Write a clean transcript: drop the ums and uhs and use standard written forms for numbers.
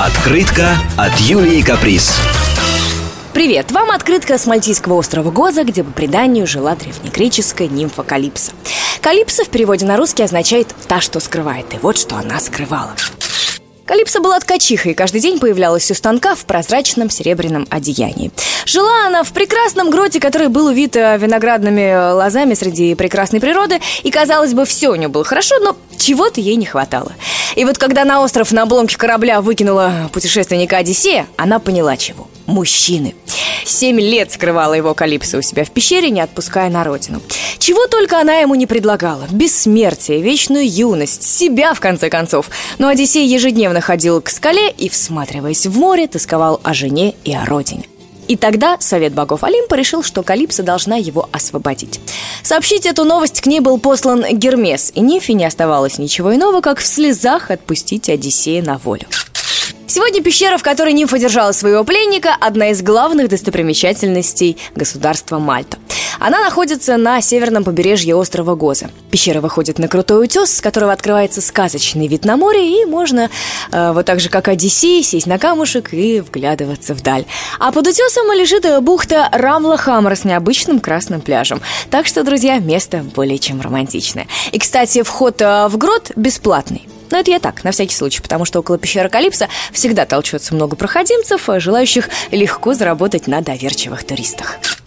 Открытка от Юлии Каприз. Привет! Вам открытка с Мальтийского острова Гоза, где по преданию жила древнегреческая нимфа Калипсо. Калипсо в переводе на русский означает «та, что скрывает», и вот что она скрывала. Калипсо была ткачихой и каждый день появлялась у станка в прозрачном серебряном одеянии. Жила она в прекрасном гроте, который был увит виноградными лозами среди прекрасной природы, и, казалось бы, все у нее было хорошо, но чего-то ей не хватало. И вот когда на остров на обломке корабля выкинула путешественника Одиссея, она поняла чего. Мужчины. 7 лет скрывала его Калипсо у себя в пещере, не отпуская на родину. Чего только она ему не предлагала. Бессмертие, вечную юность, себя, в конце концов. Но Одиссей ежедневно ходил к скале и, всматриваясь в море, тосковал о жене и о родине. И тогда совет богов Олимпа решил, что Калипсо должна его освободить. Сообщить эту новость к ней был послан Гермес, и нимфе не оставалось ничего иного, как в слезах отпустить Одиссея на волю. Сегодня пещера, в которой нимфа держала своего пленника, одна из главных достопримечательностей государства Мальта. Она находится на северном побережье острова Гоза. Пещера выходит на крутой утес, с которого открывается сказочный вид на море, и можно, вот так же, как Одиссей, сесть на камушек и вглядываться вдаль. А под утесом лежит бухта Рамла-Хамра с необычным красным пляжем. Так что, друзья, место более чем романтичное. И, кстати, вход в грот бесплатный. Но это я так, на всякий случай, потому что около пещеры Калипсо всегда толчется много проходимцев, желающих легко заработать на доверчивых туристах.